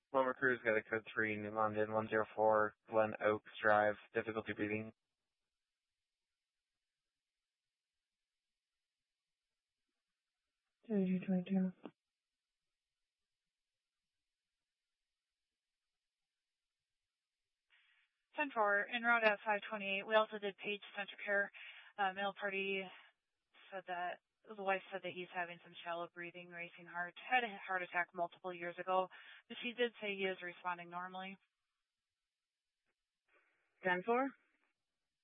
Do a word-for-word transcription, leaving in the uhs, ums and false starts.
Loma Cruz got a code three, New London, one zero four, Glen Oaks Drive, difficulty breathing. Two twenty-two. ten four, en route at five twenty-eight. We also did Page Center Care. Uh, male party said that the wife said that he's having some shallow breathing, racing heart, had a heart attack multiple years ago, but she did say he is responding normally. ten four.